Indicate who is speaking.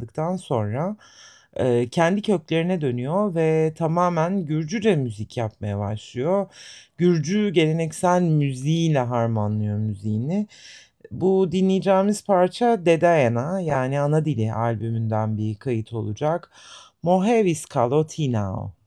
Speaker 1: aldıktan sonra kendi köklerine dönüyor ve tamamen Gürcüce müzik yapmaya başlıyor. Gürcü geleneksel müziğiyle harmanlıyor müziğini. Bu dinleyeceğimiz parça Dedayana yani Ana Dili albümünden bir kayıt olacak. Mohevis Kalotinao.